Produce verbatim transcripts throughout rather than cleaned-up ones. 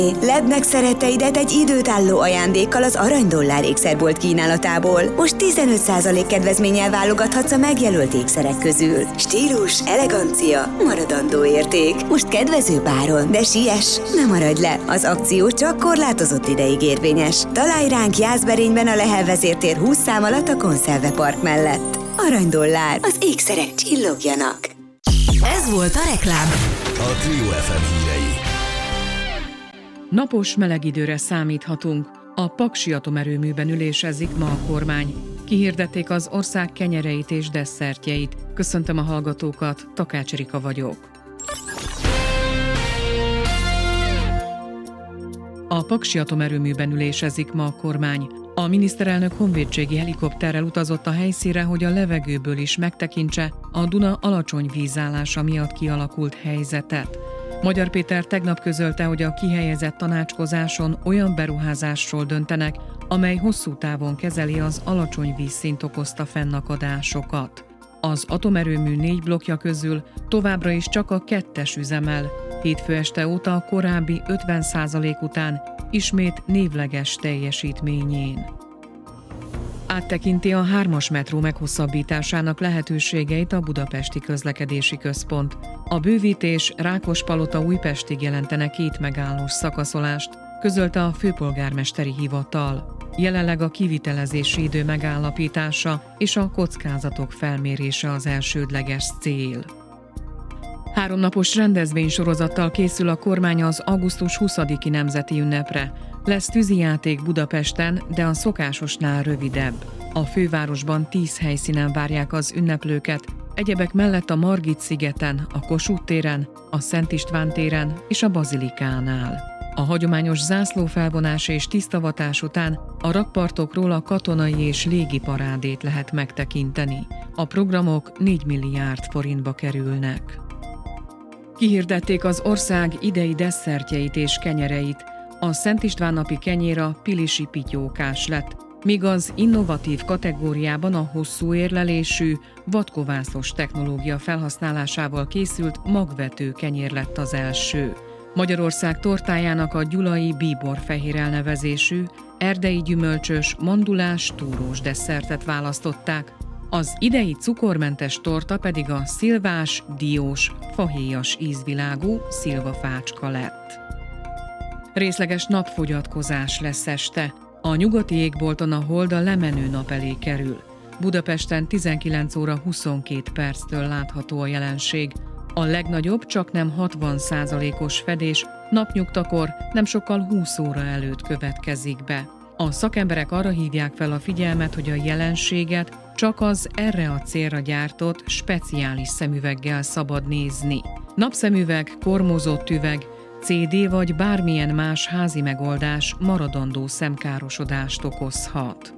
Ledd meg szeretteidet egy időtálló ajándékkal az Aranydollár ékszerbolt kínálatából. Most tizenöt százalék kedvezménnyel válogathatsz a megjelölt ékszerek közül. Stílus, elegancia, maradandó érték. Most kedvező áron, de siess, ne maradj le! Az akció csak korlátozott ideig érvényes. Találj ránk Jászberényben a Lehel vezértér húsz szám alatt a Konszerve Park mellett. Aranydollár, az ékszerek csillogjanak. Ez volt a reklám. A Trio ef em hírei. Napos, meleg időre számíthatunk. A paksi atomerőműben ülésezik ma a kormány. Kihirdették az ország kenyereit és desszertjeit. Köszöntöm a hallgatókat, Takács Erika vagyok. A paksi atomerőműben ülésezik ma a kormány. A miniszterelnök honvédségi helikopterrel utazott a helyszínre, hogy a levegőből is megtekintse a Duna alacsony vízállása miatt kialakult helyzetet. Magyar Péter tegnap közölte, hogy a kihelyezett tanácskozáson olyan beruházásról döntenek, amely hosszú távon kezeli az alacsony vízszint okozta fennakadásokat. Az atomerőmű négy blokkja közül továbbra is csak a kettes üzemel. Hétfő este óta a korábbi ötven százalék után ismét névleges teljesítményén. Áttekinti a hármas metró meghosszabbításának lehetőségeit a Budapesti Közlekedési Központ. A bővítés Rákospalota-Újpestig jelentene két megállós szakaszolást, közölte a főpolgármesteri hivatal. Jelenleg a kivitelezési idő megállapítása és a kockázatok felmérése az elsődleges cél. Háromnapos rendezvénysorozattal készül a kormány az augusztus huszadiki nemzeti ünnepre. Lesz tűzijáték Budapesten, de a szokásosnál rövidebb. A fővárosban tíz helyszínen várják az ünneplőket, egyebek mellett a Margit-szigeten, a Kossuth téren, a Szent István téren és a Bazilikánál. A hagyományos zászlófelvonás és tisztavatás után a rakpartokról a katonai és légi parádét lehet megtekinteni. A programok négy milliárd forintba kerülnek. Kihirdették az ország idei desszertjeit és kenyereit. A Szent István napi kenyér a pilisi pityókás lett, míg az innovatív kategóriában a hosszú érlelésű, vadkovászos technológia felhasználásával készült magvető kenyér lett az első. Magyarország tortájának a gyulai bíborfehér elnevezésű, erdei gyümölcsös, mandulás, túrós desszertet választották, az idei cukormentes torta pedig a szilvás, diós, fahéjas ízvilágú szilvafácska lett. Részleges napfogyatkozás lesz este. A nyugati égbolton a hold a lemenő nap elé kerül. Budapesten tizenkilenc óra huszonkét perctől látható a jelenség. A legnagyobb, csaknem hatvan százalékos fedés napnyugtakor nem sokkal húsz óra előtt következik be. A szakemberek arra hívják fel a figyelmet, hogy a jelenséget csak az erre a célra gyártott speciális szemüveggel szabad nézni. Napszemüveg, kormozott üveg, cé dé vagy bármilyen más házi megoldás maradandó szemkárosodást okozhat.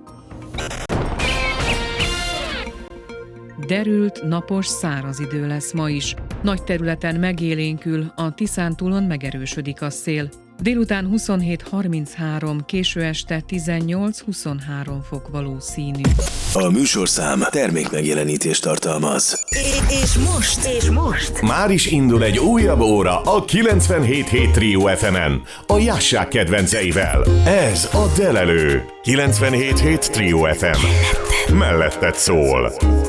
Derült, napos, száraz idő lesz ma is. Nagy területen megélénkül, a Tiszántúlon megerősödik a szél. Délután huszonhét harminchárom, késő este tizennyolc-huszonhárom fok valószínű. A műsorszám termékmegjelenítést tartalmaz. És most, és most már is indul egy újabb óra a kilencvenhét hét Trio ef emen, a Jászság kedvenceivel. Ez a Delelő. kilencvenhét hét Trio ef em. Melletted szól.